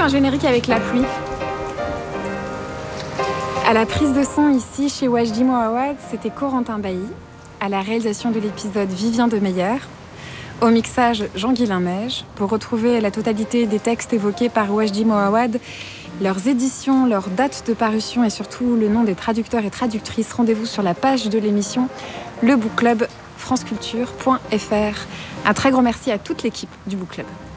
qu'un générique avec la pluie. À la prise de son ici chez Wajdi Mouawad, c'était Corentin Bailly. À la réalisation de l'épisode, Vivien Demeyer. Au mixage, Jean-Guilain Meige. Pour retrouver la totalité des textes évoqués par Wajdi Mouawad, leurs éditions, leurs dates de parution et surtout le nom des traducteurs et traductrices, rendez-vous sur la page de l'émission Le Book Club franceculture.fr. Un très grand merci à toute l'équipe du Book Club.